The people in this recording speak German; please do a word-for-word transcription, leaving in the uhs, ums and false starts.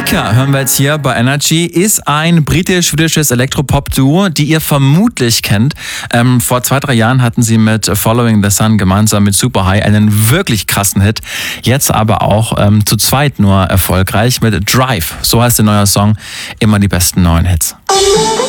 Mika hören wir jetzt hier bei Energy, ist ein britisch-schwedisches Elektropop-Duo, die ihr vermutlich kennt. Ähm, vor zwei, drei Jahren hatten sie mit Following the Sun gemeinsam mit Superhigh einen wirklich krassen Hit. Jetzt aber auch ähm, zu zweit nur erfolgreich mit Drive. So heißt der neue Song, immer die besten neuen Hits.